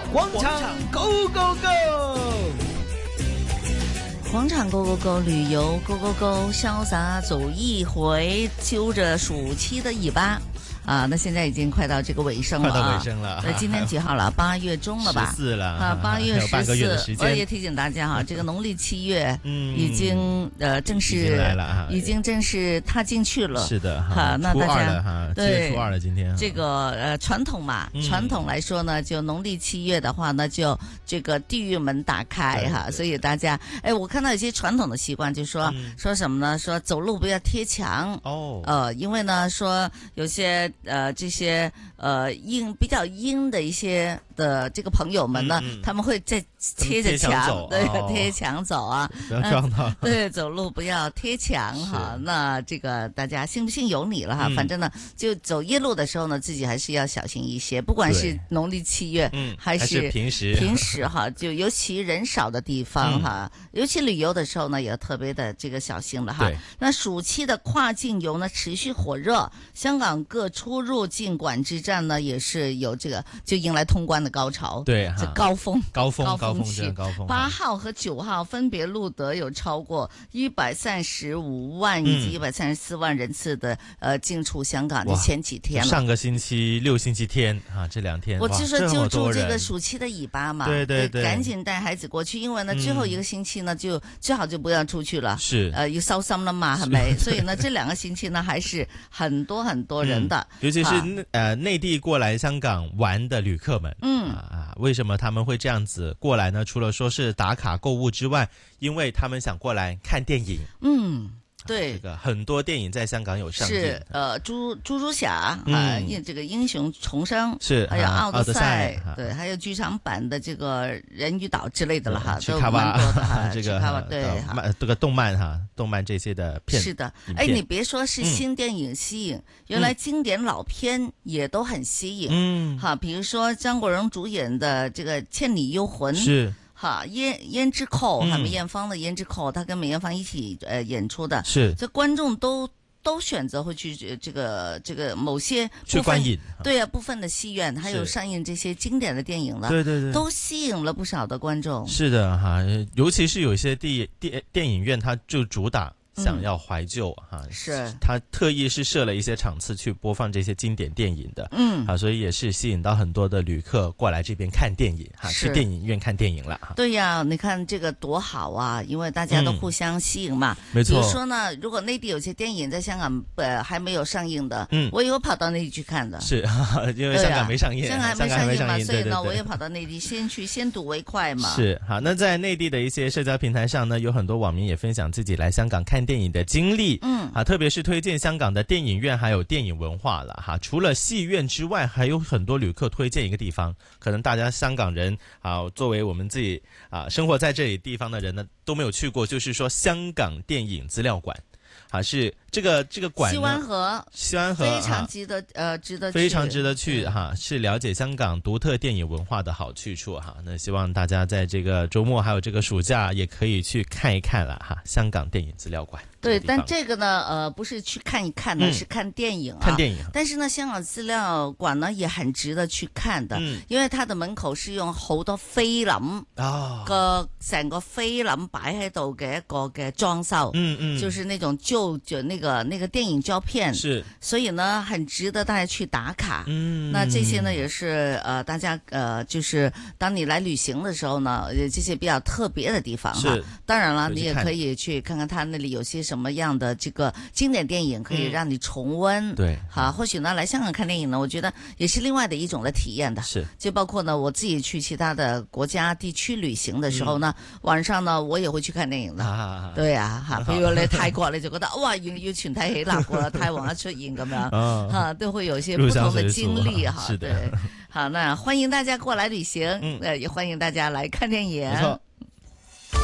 广场 Go Go Go， 广场 Go Go Go， 旅游 Go Go Go， 潇洒走一回，揪着暑期的尾巴。啊，那现在已经快到这个尾声了， 快到尾声了。 那今天几号了8月中了吧 ？14了啊，8月14， 还有半个月的时间。 我也提醒大家哈，这个农历7月已经正式已经来了， 已经正式踏进去了。 是的哈，那大家对，初二了，今天这个传统嘛，传统来说呢，就农历7月的话呢，就这个地狱门打开哈，所以大家我看到有些传统的习惯，就说什么呢？说走路不要贴墙哦，因为呢说有些这些比较阴的一些的这个朋友们呢，他们会在贴着墙，对，贴墙走啊， 不要撞到， 对，走路不要贴墙哈。那这个大家信不信由你了哈，反正呢，就走夜路的时候呢，自己还是要小心一些，不管是农历7月，还是平时哈，就尤其人少的地方哈，尤其旅游的时候呢，也要特别的这个小心了哈。那暑期的跨境游呢，持续火热，香港各出入境管制站呢，也是有这个就迎来通关的高潮， 对， 这高峰期 ，8号和9号分别录得有超过135万以及134万人次的进出香港，就前几天了。 上个星期6星期天啊，这2天， 我就说就住这个暑期的尾巴嘛， 对， 赶紧带孩子过去，因为呢之后1个星期呢就最好就不要出去了， 是要收心了嘛，係咪？所以呢這2個星期呢還是很多人的， 尤其是內地過來香港玩的旅客們，為什麼他們會這樣子過來呢？除了說是打卡購物之外，因為他們想過來看電影。對，這個很多電影在香港有上映。 是蜘蛛俠這個英雄重生是， 還有奧德賽，對，還有劇場版的這個人魚島之類的了哈，都蠻多的哈。 這個對， 這個動漫這些的片。 是的，你別說是新電影吸引，原來經典老片也都很吸引。哈，比如說張國榮主演的這個《倩女幽魂》 是。 哈，胭脂扣，梅艷芳的胭脂扣，他跟梅艷芳一起演出的， 是， 这观众都选择会去这个某些去观影， 对啊，部分的戏院还有上映这些经典的电影了， 对， 都吸引了不少的观众。 是的哈，尤其是有一些电影院，它就主打想要懷舊哈， 是他特意是設了一些場次去播放這些經典電影的，所以也是吸引到很多的旅客過來這邊看電影哈，去電影院看電影了。 對呀，你看這個多好啊，因為大家都互相吸引嘛。 沒錯。 比如說呢，如果內地有些電影在香港還沒有上映的，我也會跑到內地去看的。 是，因為香港沒上映， 香港還沒上映嘛，所以呢， 對， 我也跑到內地先睹為快嘛。 是，好，那在內地的一些社交平台上呢，有很多網民也分享自己來香港看電影的經歷。特別是推薦香港的電影院還有電影文化了哈。除了戲院之外，還有很多旅客推薦一個地方，可能大家香港人作為我們自己生活在這裡地方的人呢，都沒有去過，就是說香港電影資料館是這個館呢，西灣河非常值得去， 非常值得去哈，是了解香港獨特電影文化的好去處哈。那希望大家在這個周末還有這個暑假也可以去看一看了哈，香港電影資料館。 對，但這個呢，不是去看一看呢，是看電影啊。 看電影。但是呢，香港資料館呢也很值得去看的，因為它的門口是用好多菲林成個菲林擺喺度嘅一個嘅裝修，就是那種舊那個電影膠片， 是， 所以呢很值得大家去打卡。那這些呢也是大家就是當你來旅行的時候呢，這些比較特別的地方哈。當然了，你也可以去看看它那裡有些什麼樣的這個經典電影可以讓你重溫。 對， 好，或許呢來香港看電影呢，我覺得也是另外的一種的體驗的。 是， 就包括呢我自己去其他的國家地區旅行的時候呢，晚上呢我也會去看電影的。對啊，哈，譬如你泰國你就覺得哇要全體起立喎，太王一出現咁樣，都會有一些不同的經歷哈。對，好，那歡迎大家過來旅行，也歡迎大家來看電影。